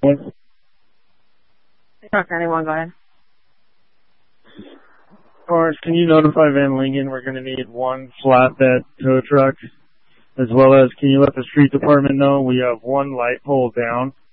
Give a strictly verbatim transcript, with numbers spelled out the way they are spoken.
Truck ninety-one, go ahead. Orange, can you notify Van Lincoln we're going to need one flatbed tow truck, as well as can you let the street department know we have one light pole down